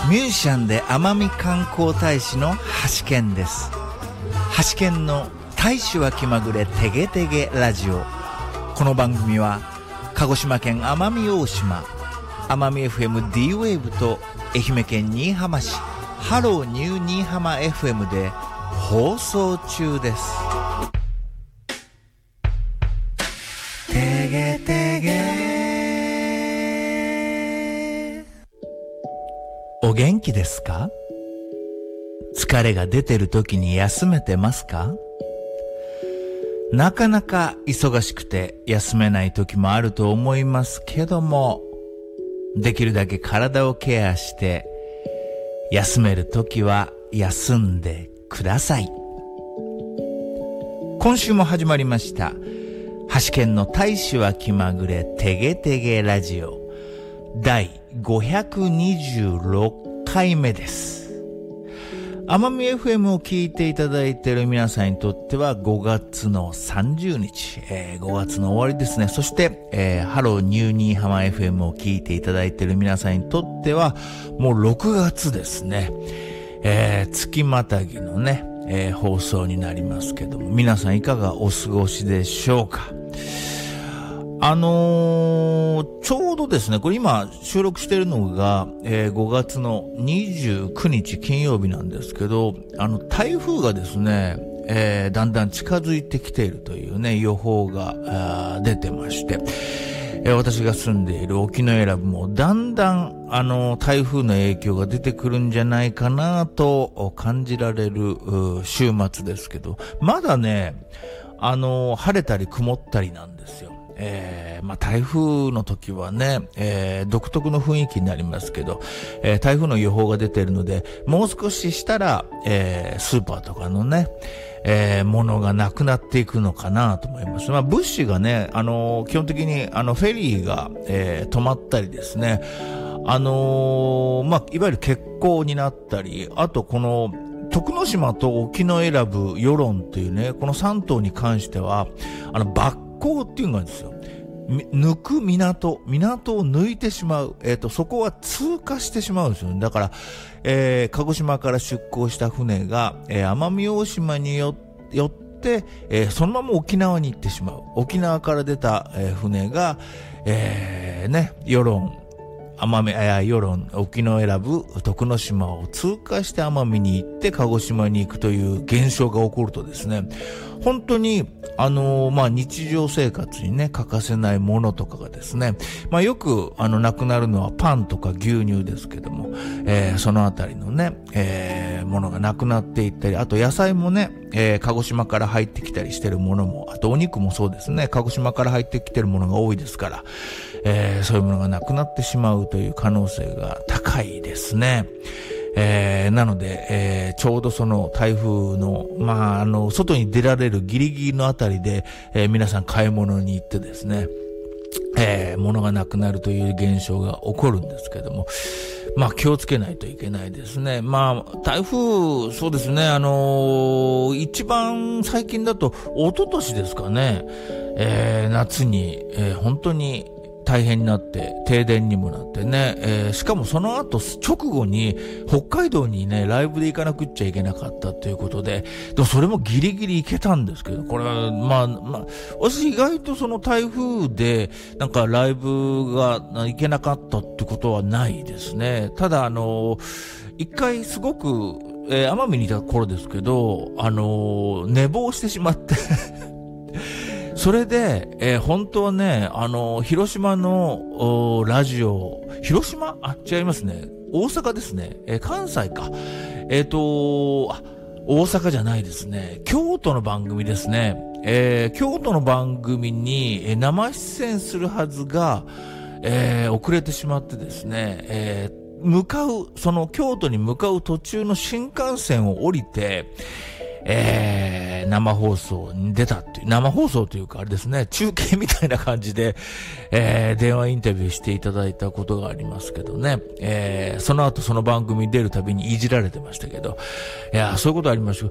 ミュージシャンで奄美観光大使の橋健です。橋健の大使は気まぐれてげてげラジオ。この番組は鹿児島県奄美大島、奄美 FM D ウェーブと愛媛県新居浜市ハローニュー新居浜 FM で放送中です。てげてげ。お元気ですか？疲れが出てる時に休めてますか？なかなか忙しくて休めない時もあると思いますけども、できるだけ体をケアして休める時は休んでください。今週も始まりました橋健の大使は気まぐれてげてげラジオ第526回目です。奄美 FM を聞いていただいている皆さんにとっては5月の30日、5月の終わりですね。そして、ハローニューニーハマ FM を聞いていただいている皆さんにとってはもう6月ですね。月またぎのね、放送になりますけども、皆さんいかがお過ごしでしょうか？ちょうどですね、これ今収録しているのが、5月の29日金曜日なんですけど、台風がですね、だんだん近づいてきているというね、予報が出てまして、私が住んでいる沖永良部もだんだん台風の影響が出てくるんじゃないかなと感じられる週末ですけど、まだね、晴れたり曇ったりなんですよ。台風の時はね、独特の雰囲気になりますけど、台風の予報が出ているので、もう少ししたら、スーパーとかのね、ものがなくなっていくのかなと思います。物資がね、基本的にフェリーが、止まったりですね、いわゆる欠航になったり、あとこの徳之島と沖永良部、与論というね、この3島に関しては抜港っていうのがあるんですよ。抜く港を抜いてしまう。そこは通過してしまうんですよね。だから、鹿児島から出港した船が、奄美大島によって、そのまま沖縄に行ってしまう。沖縄から出た、船が、与論、沖永良部、徳之島を通過して奄美に行って鹿児島に行くという現象が起こるとですね、本当に日常生活にね欠かせないものとかがですね、よくなくなるのはパンとか牛乳ですけども、そのあたりのね、ものがなくなっていったり、あと野菜もね、鹿児島から入ってきたりしてるものも、あとお肉もそうですね、鹿児島から入ってきてるものが多いですから、そういうものがなくなってしまうという可能性が高いですね。なので、ちょうどその台風の、外に出られるギリギリのあたりで、皆さん買い物に行ってですね、物がなくなるという現象が起こるんですけども、気をつけないといけないですね。台風、そうですね、一番最近だと、一昨年ですかね、夏に、本当に、大変になって停電にもなってね、しかもその後直後に北海道にねライブで行かなくっちゃいけなかったということで、それもギリギリ行けたんですけど、これは私意外とその台風でなんかライブが行けなかったってことはないですね。ただ一回すごく、奄美にいた頃ですけど寝坊してしまってそれで、本当はね、広島のラジオ、広島？違いますね。大阪ですね。関西か。大阪じゃないですね。京都の番組ですね。京都の番組に生出演するはずが、遅れてしまってですね、その京都に向かう途中の新幹線を降りて、生放送に出たっていう、生放送というかあれですね、中継みたいな感じで、電話インタビューしていただいたことがありますけどね、その後その番組に出るたびにいじられてましたけど、いや、そういうことありました。